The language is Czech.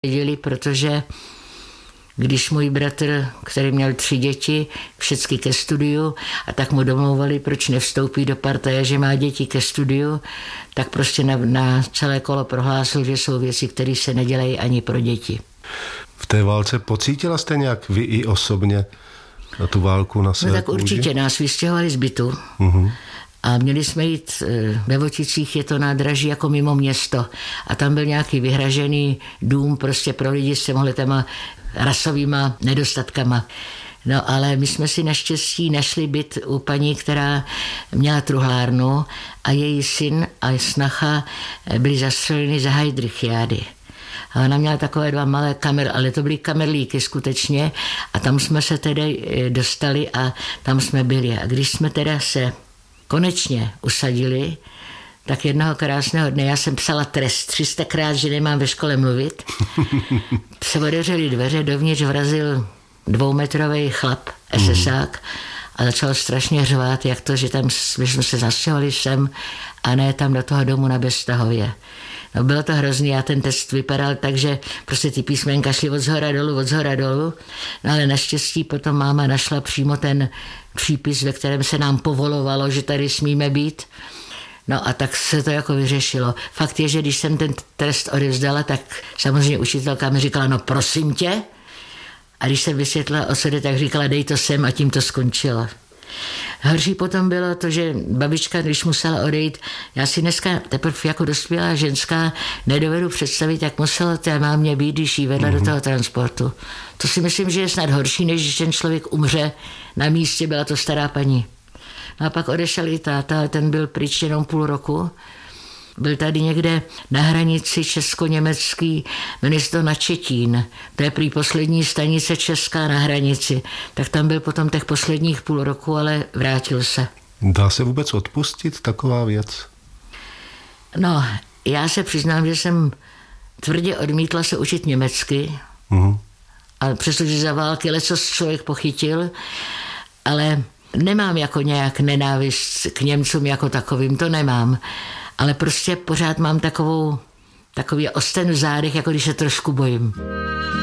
věděli, protože když můj bratr, který měl 3 děti, všechny ke studiu, a tak mu domlouvali, proč nevstoupí do partaje, že má děti ke studiu, tak prostě na celé kolo prohlásil, že jsou věci, které se nedělají ani pro děti. V té válce pocítila jste nějak vy i osobně na tu válku na své No tak kůži? určitě nás vystěhovali z bytu. A měli jsme jít ve Voticích, je to nádraží jako mimo město. A tam byl nějaký vyhražený dům prostě pro lidi s těma rasovýma nedostatkama. No ale my jsme si naštěstí našli byt u paní, která měla truhlárnu a její syn a snacha byli zastřeleni za Heydrichiády. A ona měla takové 2 malé ale to byly kamerlíky skutečně a tam jsme se tedy dostali a tam jsme byli. A když jsme teda se konečně usadili, tak jednoho krásného dne, já jsem psala trest 300krát, že nemám ve škole mluvit, se otevřely dveře, dovnitř vrazil 2metrový chlap, SSák, a začal strašně řvát, jak to, že tam jsme se zastěhovali sem a ne tam do toho domu na Beztahově. No bylo to hrozný a ten test vypadal tak, že prostě ty písmenka šly od zhora dolů, no ale naštěstí potom máma našla přímo ten přípis, ve kterém se nám povolovalo, že tady smíme být. No a tak se to jako vyřešilo. Fakt je, že když jsem ten trest odevzdala, tak samozřejmě učitelka mi říkala, no prosím tě. A když jsem vysvětlila o co jde, tak říkala, dej to sem a tím to skončilo. Horší potom bylo to, že babička, když musela odejít, já si dneska teprve jako dospělá ženská nedovedu představit, jak musela té mámě být, když jí vedla do toho transportu. To si myslím, že je snad horší, než když ten člověk umře na místě, byla to stará paní. No a pak odešel i táta, ten byl pryč jenom půl roku. Byl tady někde na hranici česko-německý, jmenuje se to na Četín. To je prý poslední stanice česká na hranici. Tak tam byl potom těch posledních půl roku, ale vrátil se. Dá se vůbec odpustit taková věc? No, já se přiznám, že jsem tvrdě odmítla se učit německy. A přestože za války lecos člověk pochytil, ale nemám jako nějak nenávist k Němcům jako takovým, to nemám. Ale prostě pořád mám takový osten v zádech, jako když se trošku bojím.